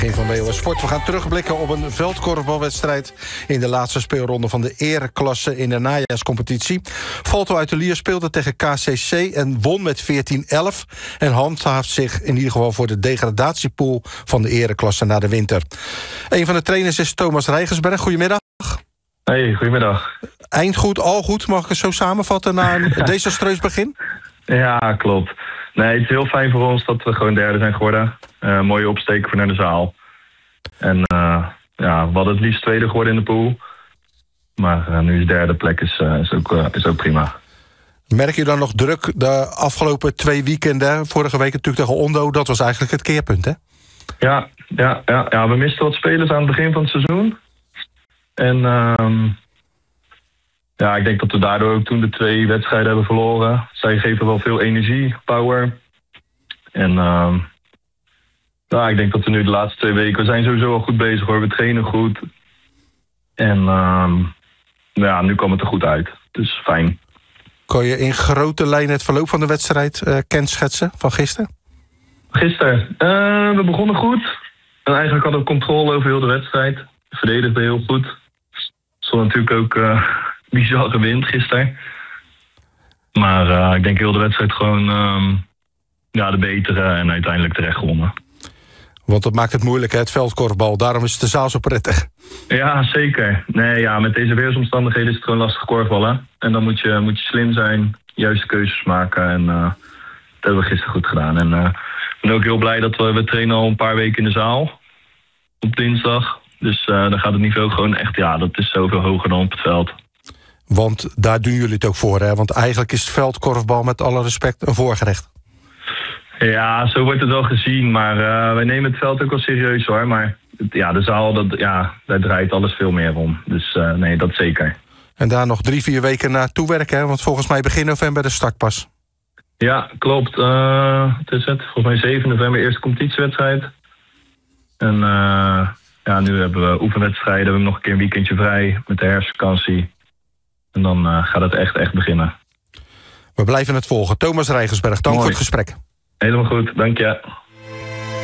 Van BOS Sport. We gaan terugblikken op een veldkorfbalwedstrijd in de laatste speelronde van de ereklasse in de najaarscompetitie. Valto uit de Lier speelde tegen KCC en won met 14-11 en handhaaft zich in ieder geval voor de degradatiepool van de ereklasse na de winter. Een van de trainers is Thomas Rijgersberg. Goedemiddag. Hey, goedemiddag. Eind goed, al goed, mag ik het zo samenvatten na een desastreus begin? Ja, klopt. Nee, het is heel fijn voor ons dat we gewoon derde zijn geworden. Mooie opsteken voor naar de zaal. En we hadden het liefst tweede geworden in de pool. Maar nu is derde plek is ook prima. Merk je dan nog druk de afgelopen 2 weekenden? Vorige week natuurlijk tegen Ondo, dat was eigenlijk het keerpunt, hè? Ja, we misten wat spelers aan het begin van het seizoen. En ik denk dat we daardoor ook toen de 2 wedstrijden hebben verloren. Zij geven wel veel energie, power. En ik denk dat we nu de laatste 2 weken... We zijn sowieso al goed bezig hoor, we trainen goed. En nu kwam het er goed uit. Dus fijn. Kon je in grote lijnen het verloop van de wedstrijd kenschetsen van gisteren? Gisteren? We begonnen goed. En eigenlijk hadden we controle over heel de wedstrijd. Verdedigden heel goed. Er stond natuurlijk ook bizarre wind gisteren. Maar ik denk heel de wedstrijd gewoon de betere en uiteindelijk terecht gewonnen. Want dat maakt het moeilijk, hè, het veldkorfbal. Daarom is de zaal zo prettig. Ja, zeker. Met deze weersomstandigheden is het gewoon lastig korfballen. En dan moet je slim zijn, juiste keuzes maken. En dat hebben we gisteren goed gedaan. En ik ben ook heel blij dat we trainen al een paar weken in de zaal. Op dinsdag. Dus dan gaat het niveau gewoon echt, dat is zoveel hoger dan op het veld. Want daar doen jullie het ook voor, hè? Want eigenlijk is het veldkorfbal met alle respect een voorgerecht. Ja, zo wordt het wel gezien. Maar wij nemen het veld ook wel serieus hoor. Maar de zaal, daar draait alles veel meer om. Dus dat zeker. En daar nog 3-4 weken naartoe werken, hè? Want volgens mij begin november de start pas. Ja, klopt. Het is het. Volgens mij 7 november eerste competitiewedstrijd. En nu hebben we oefenwedstrijden. We hebben nog een keer een weekendje vrij met de herfstvakantie. En dan gaat het echt beginnen. We blijven het volgen. Thomas Rijgersberg, dank voor het gesprek. Helemaal goed, dank je.